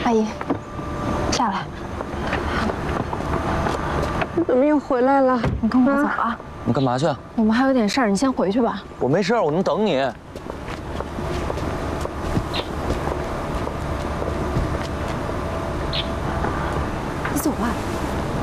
阿姨，下来。 你怎么又回来了？ 你跟我走啊！ 你干嘛去？ 我们还有点事儿，你先回去吧。 我没事，我能等你。